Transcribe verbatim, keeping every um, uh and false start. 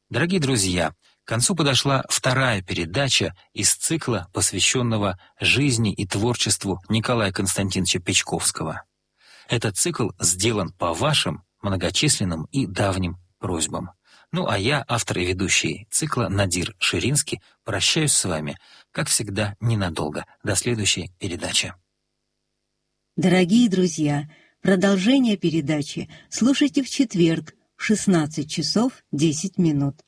Дорогие друзья, к концу подошла вторая передача из цикла, посвященного жизни и творчеству Николая Константиновича Печковского. Этот цикл сделан по вашим многочисленным и давним просьбам. Ну а я, автор и ведущий цикла Надир Ширинский, прощаюсь с вами, как всегда, ненадолго. До следующей передачи. Дорогие друзья, продолжение передачи слушайте в четверг в шестнадцать часов десять минут.